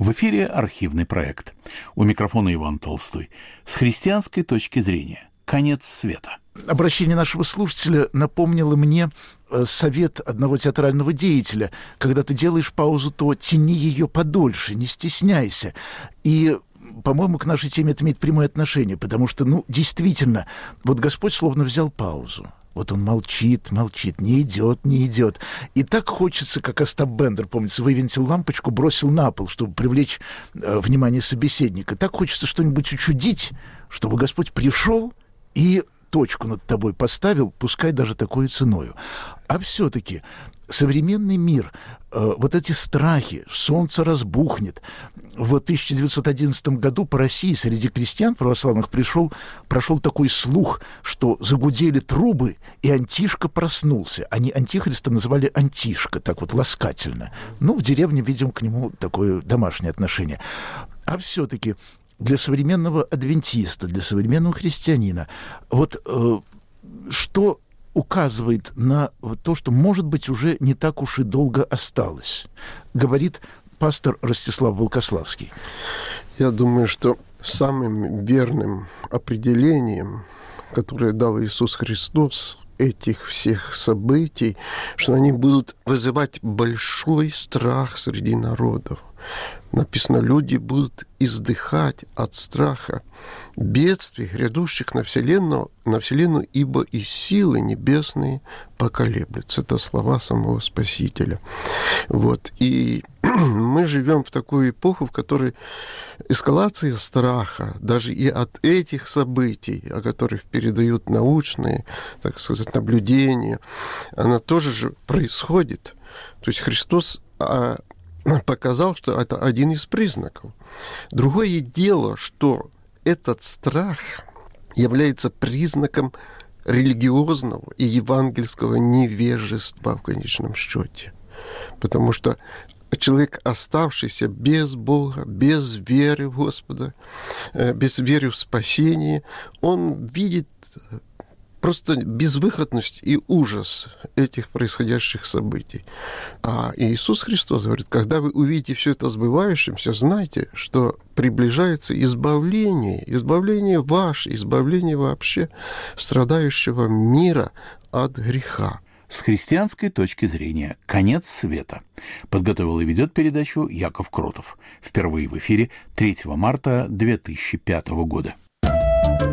В эфире архивный проект. У микрофона Иван Толстой. С христианской точки зрения. Конец света. Обращение нашего слушателя напомнило мне совет одного театрального деятеля. Когда ты делаешь паузу, то тяни ее подольше, не стесняйся. И, по-моему, к нашей теме это имеет прямое отношение, потому что, действительно, вот Господь словно взял паузу. Вот он молчит, не идет. И так хочется, как Остап Бендер, помнится, вывинтил лампочку, бросил на пол, чтобы привлечь внимание собеседника. Так хочется что-нибудь учудить, чтобы Господь пришел и точку над тобой поставил, пускай даже такой ценою. А все-таки современный мир, вот эти страхи, солнце разбухнет. В 1911 году по России среди крестьян православных прошел такой слух, что загудели трубы, и Антишка проснулся. Они Антихриста называли Антишка, так вот ласкательно. В деревне, видимо, к нему такое домашнее отношение. А все-таки для современного адвентиста, для современного христианина, что указывает на то, что, может быть, уже не так уж и долго осталось, говорит пастор Ростислав Волкославский. Я думаю, что самым верным определением, которое дал Иисус Христос, этих всех событий, что они будут вызывать большой страх среди народов. Написано, люди будут издыхать от страха бедствий, грядущих на вселенную, ибо и силы небесные поколеблются. Это слова самого Спасителя. И мы живем в такую эпоху, в которой эскалация страха, даже и от этих событий, о которых передают научные, так сказать, наблюдения, она тоже же происходит. То есть Христос показал, что это один из признаков. Другое дело, что этот страх является признаком религиозного и евангельского невежества в конечном счете. Потому что человек, оставшийся без Бога, без веры в Господа, без веры в спасение, он видит просто безвыходность и ужас этих происходящих событий. А Иисус Христос говорит, когда вы увидите все это сбывающимся, знайте, что приближается избавление ваше, избавление вообще страдающего мира от греха. С христианской точки зрения. Конец света. Подготовил и ведет передачу Яков Кротов. Впервые в эфире 3 марта 2005 года.